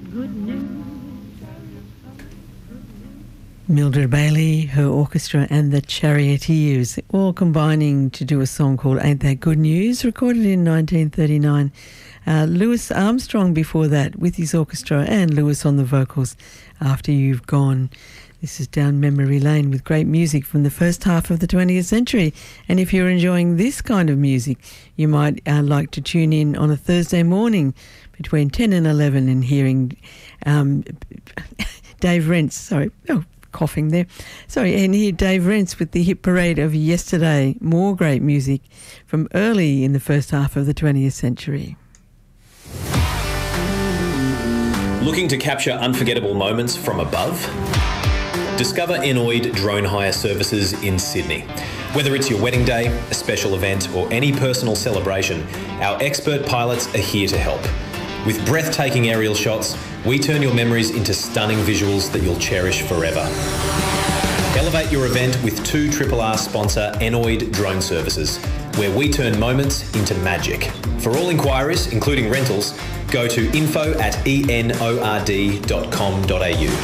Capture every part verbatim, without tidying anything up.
Mildred Bailey, her orchestra and the Charioteers, all combining to do a song called Ain't That Good News, recorded in nineteen thirty-nine. Uh, Louis Armstrong before that with his orchestra and Louis on the vocals, After You've Gone. This is down memory lane with great music from the first half of the twentieth century. And if you're enjoying this kind of music, you might uh, like to tune in on a Thursday morning between ten and eleven and hearing um, Dave Rents, sorry, oh, coughing there. Sorry, and hear Dave Rents with the hit parade of yesterday. More great music from early in the first half of the twentieth century. Looking to capture unforgettable moments from above? Discover Enoid Drone Hire Services in Sydney. Whether it's your wedding day, a special event, or any personal celebration, our expert pilots are here to help. With breathtaking aerial shots, we turn your memories into stunning visuals that you'll cherish forever. Elevate your event with two R R R sponsor Enoid Drone Services, where we turn moments into magic. For all inquiries, including rentals, go to info at enord dot com dot a u.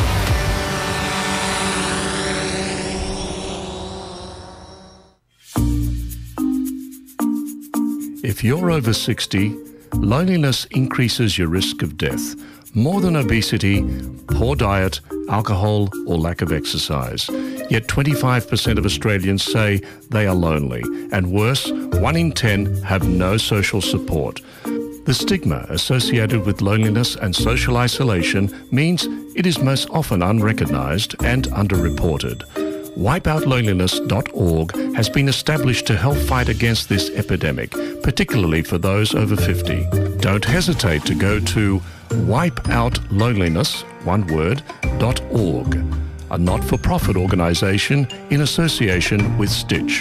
If you're over sixty, loneliness increases your risk of death, more than obesity, poor diet, alcohol, or lack of exercise. Yet twenty-five percent of Australians say they are lonely, and worse, one in ten have no social support. The stigma associated with loneliness and social isolation means it is most often unrecognised and underreported. wipeout loneliness dot org has been established to help fight against this epidemic, particularly for those over fifty. Don't hesitate to go to wipeout loneliness, one word, dot org, a not-for-profit organisation in association with Stitch.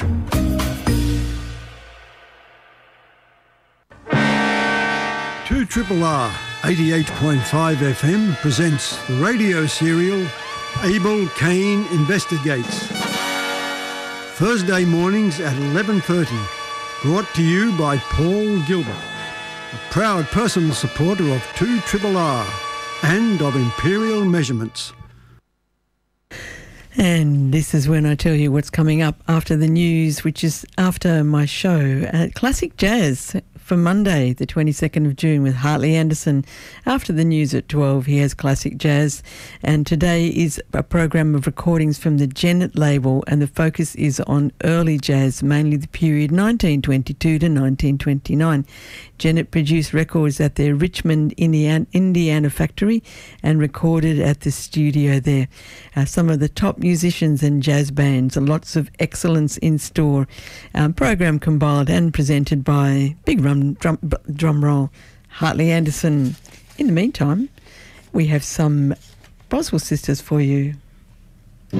two R R R eighty-eight point five F M presents the radio serial Abel Kane Investigates. Thursday mornings at eleven thirty. Brought to you by Paul Gilbert, a proud personal supporter of two R R R and of Imperial Measurements. And this is when I tell you what's coming up after the news, which is after my show, uh, Classic Jazz, for Monday, the twenty-second of June, with Hartley Anderson. After the news at twelve, he has Classic Jazz. And today is a program of recordings from the Gennett label, and the focus is on early jazz, mainly the period nineteen twenty-two to nineteen twenty-nine. Gennett produced records at their Richmond, Indiana, Indiana factory and recorded at the studio there. Uh, some of the top musicians and jazz bands, lots of excellence in store. Um, program compiled and presented by Big Rum drum, drum roll, Hartley Anderson. In the meantime, we have some Boswell Sisters for you.